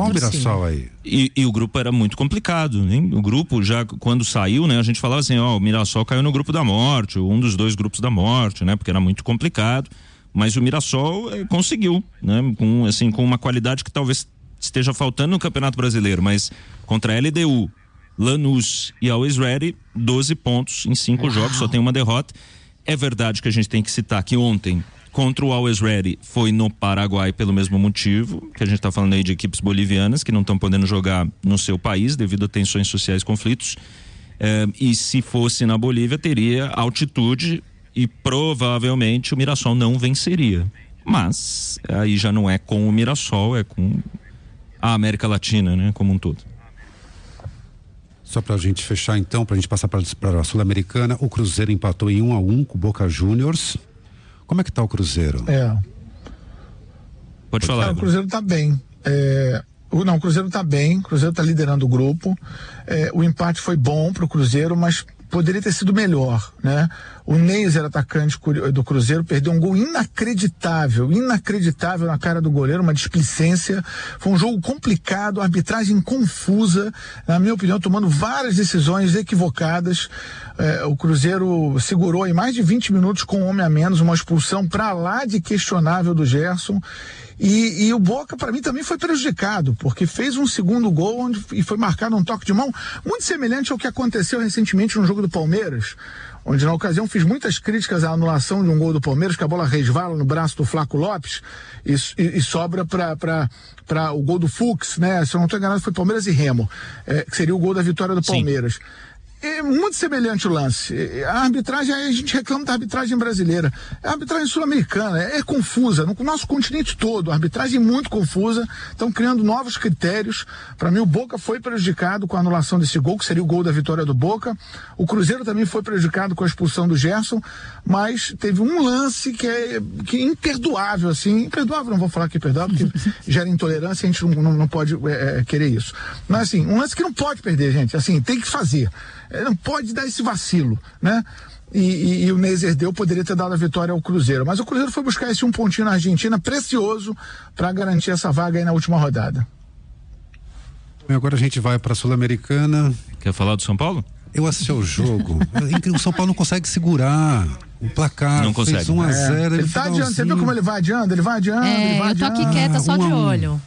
Olha o Mirassol aí. E o grupo era muito complicado, hein? O grupo já, quando saiu, né, a gente falava assim, o Mirassol caiu no grupo da morte, um dos 2 grupos da morte, né? Porque era muito complicado, mas o Mirassol conseguiu, né? Com uma qualidade que talvez esteja faltando no Campeonato Brasileiro, mas contra a LDU, Lanús e Always Ready, 12 pontos em 5 jogos, só tem uma derrota. É verdade que a gente tem que citar que ontem, contra o Always Ready, foi no Paraguai pelo mesmo motivo, que a gente está falando aí de equipes bolivianas que não estão podendo jogar no seu país devido a tensões sociais e conflitos. E se fosse na Bolívia, teria altitude e provavelmente o Mirassol não venceria. Mas aí já não é com o Mirassol, é com a América Latina, né, como um todo. Só pra gente fechar então, pra gente passar para a Sul-Americana, o Cruzeiro empatou em 1-1 com o Boca Juniors. Como é que tá o Cruzeiro? Pode falar. O Cruzeiro tá bem. O Cruzeiro tá bem, o Cruzeiro tá liderando o grupo. O empate foi bom pro Cruzeiro, mas poderia ter sido melhor, né? O Neiser, atacante do Cruzeiro, perdeu um gol inacreditável na cara do goleiro, uma displicência. Foi um jogo complicado, arbitragem confusa, na minha opinião, tomando várias decisões equivocadas. O Cruzeiro segurou aí mais de 20 minutos com um homem a menos, uma expulsão pra lá de questionável do Gerson. E o Boca, para mim, também foi prejudicado, porque fez um segundo gol e foi marcado um toque de mão muito semelhante ao que aconteceu recentemente no jogo do Palmeiras, onde na ocasião fiz muitas críticas à anulação de um gol do Palmeiras, que a bola resvala no braço do Flaco Lopes e sobra para o gol do Fux, né? Se eu não estou enganado, foi Palmeiras e Remo, que seria o gol da vitória do Palmeiras. É muito semelhante o lance. A arbitragem, a gente reclama da arbitragem brasileira. A arbitragem sul-americana é confusa. No nosso continente todo, a arbitragem é muito confusa. Estão criando novos critérios. Para mim, o Boca foi prejudicado com a anulação desse gol, que seria o gol da vitória do Boca. O Cruzeiro também foi prejudicado com a expulsão do Gerson. Mas teve um lance que é imperdoável, assim. Imperdoável, não vou falar que é perdoável, porque gera intolerância, a gente não pode querer isso. Mas, assim, um lance que não pode perder, gente. Assim, tem que fazer. Não pode dar esse vacilo, né? E o Neiser poderia ter dado a vitória ao Cruzeiro, mas o Cruzeiro foi buscar esse 1 pontinho na Argentina, precioso, para garantir essa vaga aí na última rodada. Agora a gente vai para a Sul-Americana. Quer falar do São Paulo? Eu assisti ao jogo. O São Paulo não consegue segurar o placar. Não consegue. Fez 1-0. Ele tá adiando, você viu como ele vai adiando? Ele vai adiando. Eu tô aqui quieta, só de olho.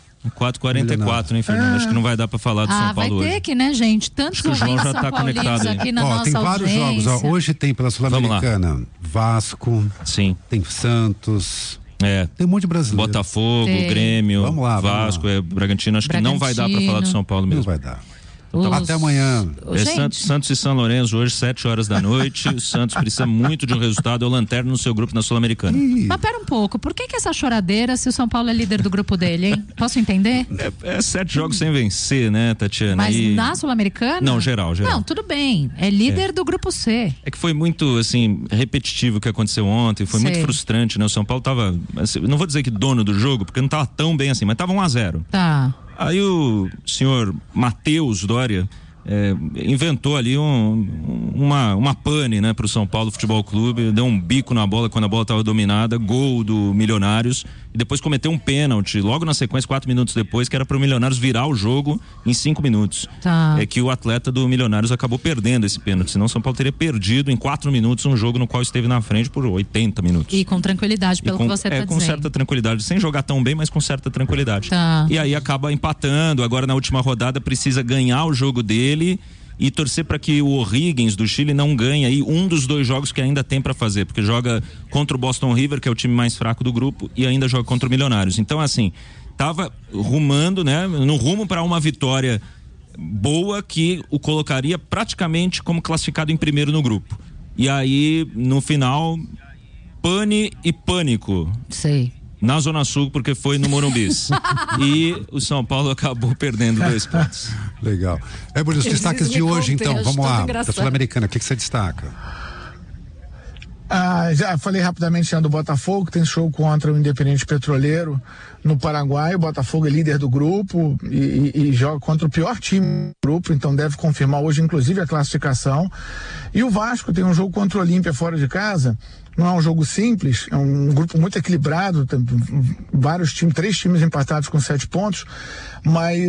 4h44, né, Fernando? Acho que não vai dar pra falar do São Paulo hoje. Vai ter que, né, gente? Tantos ouvintes já São tá Paulinos aqui na nossa tem vários audiência. jogos. Hoje tem pela Sul-Americana Vasco, sim, tem Santos, tem um monte de brasileiro. Botafogo, Grêmio, Vasco, Bragantino. Acho que não vai dar pra falar do São Paulo mesmo. Não vai dar. Até amanhã. Santos e São Lourenço hoje, 7h da noite. O Santos precisa muito de um resultado. É o lanterna no seu grupo na Sul-Americana. Mas pera um pouco, por que essa choradeira se o São Paulo é líder do grupo dele, hein? Posso entender? 7 jogos sem vencer, né, Tatiana? Mas na Sul-Americana? Não, geral. Não, tudo bem. É líder do grupo C. É que foi muito, assim, repetitivo o que aconteceu ontem. Foi muito frustrante, né? O São Paulo tava, assim, não vou dizer que dono do jogo, porque não tava tão bem assim, mas tava 1-0. Tá. Aí o senhor Matheus Doria inventou ali uma pane, né, pro São Paulo Futebol Clube, deu um bico na bola quando a bola estava dominada, gol do Milionários, e depois cometeu um pênalti logo na sequência, 4 minutos depois, que era pro Milionários virar o jogo em 5 minutos. É que o atleta do Milionários acabou perdendo esse pênalti, senão o São Paulo teria perdido em 4 minutos um jogo no qual esteve na frente por 80 minutos. E com tranquilidade, pelo que você tá dizendo. Com certa tranquilidade, sem jogar tão bem, mas com certa tranquilidade. E aí acaba empatando, agora na última rodada precisa ganhar o jogo dele e torcer para que o O'Higgins do Chile não ganhe aí um dos 2 jogos que ainda tem para fazer, porque joga contra o Boston River, que é o time mais fraco do grupo, e ainda joga contra o Milionários. Então, assim, tava rumando, né, no rumo para uma vitória boa que o colocaria praticamente como classificado em primeiro no grupo. E aí, no final, pane e pânico. Sei. Na Zona Sul, porque foi no Morumbis. E o São Paulo acabou perdendo 2 pontos. Legal. Por os destaques de hoje, então, vamos lá. Da Sul-Americana, o que você destaca? Já falei rapidamente do Botafogo, tem show contra o Independente Petroleiro no Paraguai. O Botafogo é líder do grupo e joga contra o pior time do grupo, então deve confirmar hoje, inclusive, a classificação. E o Vasco tem um jogo contra o Olímpia fora de casa. Não é um jogo simples, é um grupo muito equilibrado, tem vários times, 3 times empatados com 7 pontos, mas